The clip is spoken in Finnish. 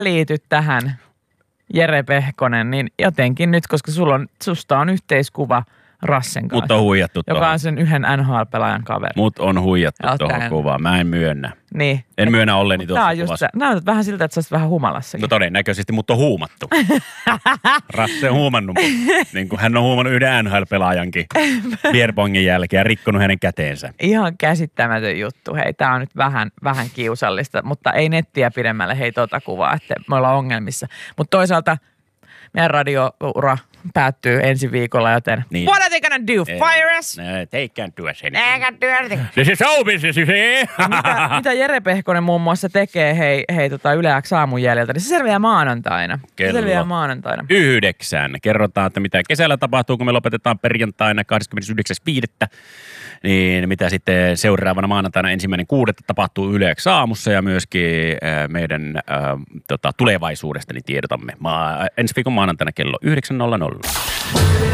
liity tähän, Jere Pehkonen, niin jotenkin nyt, koska susta on yhteiskuva Rassen kanssa. Mut on huijattu joka on sen yhden NHL-pelaajan kaveri. Mut on huijattu tuohon kuvaan. Mä en myönnä. Niin. En myönnä olleni tuossa kuvassa. Näytät vähän siltä, että sä olisit vähän humalassakin. No todennäköisesti, mutta on huumattu. Rasse on huumannut. Niin kuin hän on huumannut yhden NHL-pelaajankin beerpongin jälkeen ja rikkonut hänen käteensä. Ihan käsittämätön juttu. Hei, tää on nyt vähän kiusallista, mutta ei nettiä pidemmälle hei kuvaa, että me ollaan ongelmissa. Mutta toisaalta meidän radioura päättyy ensi viikolla, joten niin. What are they gonna do? Fire us? They can't do us anything. They can't do anything. This is show business, you see? mitä Jere Pehkonen muun muassa tekee Yle X aamun jäljiltä, niin se selviää maanantaina. Kello 9. Kerrotaan, että mitä kesällä tapahtuu, kun me lopetetaan perjantaina 29.5. Niin mitä sitten seuraavana maanantaina 1.6. tapahtuu Yle X aamussa ja myöskin meidän tulevaisuudesta niin tiedotamme ensi viikon maanantaina kello 9.00.